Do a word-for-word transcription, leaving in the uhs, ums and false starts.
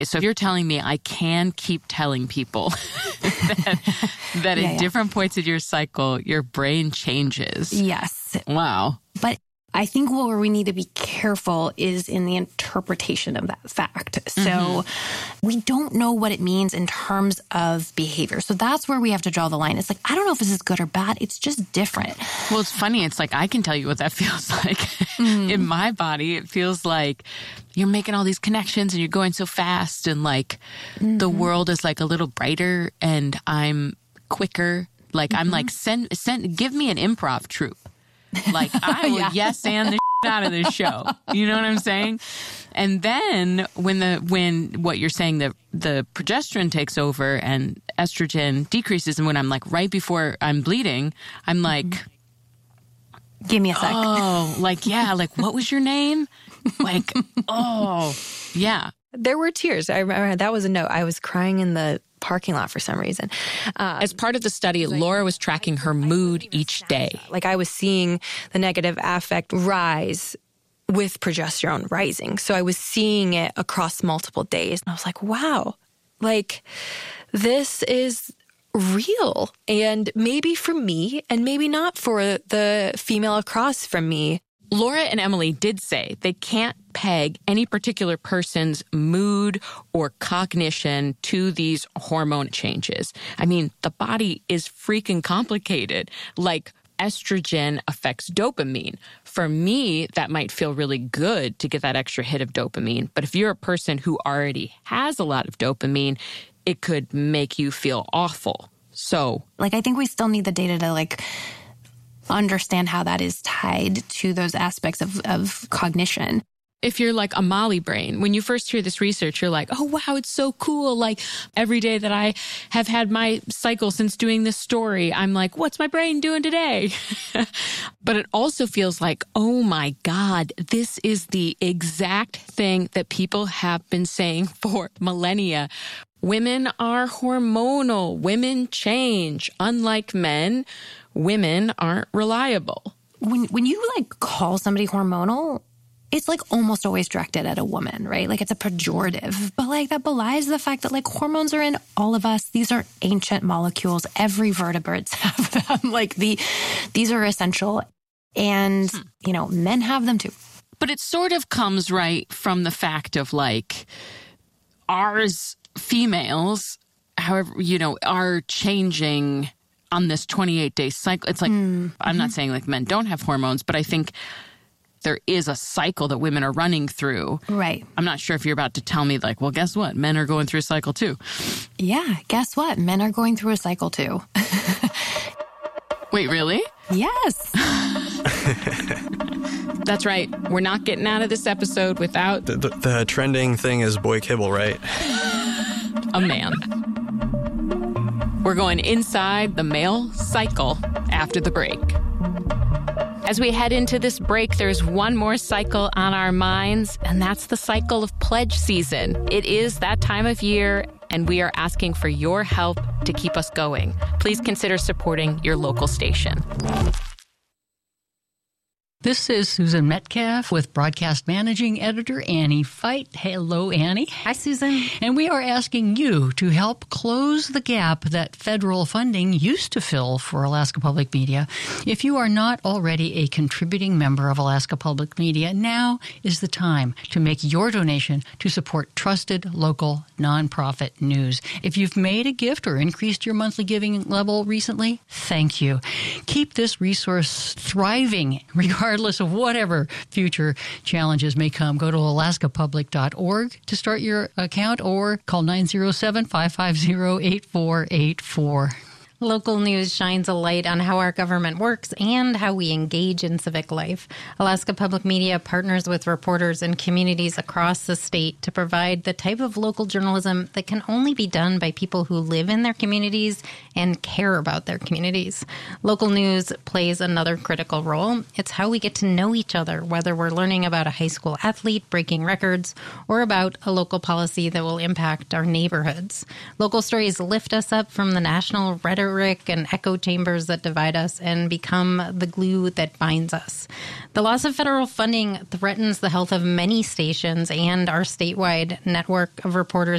So if you're telling me I can keep telling people that, that yeah, at yeah. different points of your cycle, your brain changes. Yes. Wow. But I think where we need to be careful is in the interpretation of that fact. So mm-hmm. we don't know what it means in terms of behavior. So that's where we have to draw the line. It's like, I don't know if this is good or bad. It's just different. Well, it's funny. It's like, I can tell you what that feels like. Mm. In my body, it feels like you're making all these connections and you're going so fast and like mm-hmm. the world is like a little brighter and I'm quicker. Like mm-hmm. I'm like, send, send, give me an improv troupe. Like, I will yeah. yes and the shit out of this show. You know what I'm saying? And then when the when what you're saying, the the progesterone takes over and estrogen decreases, and when I'm like right before I'm bleeding, I'm like, mm-hmm. give me a sec. Oh, like, yeah, like, what was your name? Like, oh, yeah. There were tears. I remember that was a note. I was crying in the parking lot for some reason. Um, As part of the study, Laura was tracking her mood each day. Like I was seeing the negative affect rise with progesterone rising. So I was seeing it across multiple days. And I was like, wow, like this is real. And maybe for me and maybe not for the female across from me. Laura and Emily did say they can't peg any particular person's mood or cognition to these hormone changes. I mean, the body is freaking complicated. Like, estrogen affects dopamine. For me, that might feel really good to get that extra hit of dopamine. But if you're a person who already has a lot of dopamine, it could make you feel awful. So, like, I think we still need the data to, like, understand how that is tied to those aspects of, of cognition. If you're like a Molly brain, when you first hear this research, you're like, oh, wow, it's so cool. Like every day that I have had my cycle since doing this story, I'm like, what's my brain doing today? But it also feels like, oh my God, this is the exact thing that people have been saying for millennia. Women are hormonal. Women change. Unlike men, women aren't reliable. When when you like call somebody hormonal, it's like almost always directed at a woman, right? Like it's a pejorative, but like that belies the fact that like hormones are in all of us. These are ancient molecules. Every vertebrates have them. Like the these are essential, and hmm. you know, men have them too. But it sort of comes right from the fact of like ours females, however, you know, are changing on this twenty-eight day cycle. It's like, mm-hmm. I'm not saying like men don't have hormones, but I think there is a cycle that women are running through. Right. I'm not sure if you're about to tell me like, well, guess what? Men are going through a cycle too. Yeah. Guess what? Men are going through a cycle too. Wait, really? Yes. That's right. We're not getting out of this episode without... The, the, the trending thing is boy kibble, right? A man. We're going inside the male cycle after the break. As we head into this break, there's one more cycle on our minds, and that's the cycle of pledge season. It is that time of year, and we are asking for your help to keep us going. Please consider supporting your local station. This is Susan Metcalf with Broadcast Managing Editor Annie Feit. Hello, Annie. Hi, Susan. And we are asking you to help close the gap that federal funding used to fill for Alaska Public Media. If you are not already a contributing member of Alaska Public Media, now is the time to make your donation to support trusted local nonprofit news. If you've made a gift or increased your monthly giving level recently, thank you. Keep this resource thriving regardless Regardless of whatever future challenges may come. Go to alaska public dot org to start your account or call nine zero seven, five five zero, eight four eight four. Local news shines a light on how our government works and how we engage in civic life. Alaska Public Media partners with reporters and communities across the state to provide the type of local journalism that can only be done by people who live in their communities and care about their communities. Local news plays another critical role. It's how we get to know each other, whether we're learning about a high school athlete breaking records or about a local policy that will impact our neighborhoods. Local stories lift us up from the national rhetoric rhetoric and echo chambers that divide us and become the glue that binds us. The loss of federal funding threatens the health of many stations and our statewide network of reporters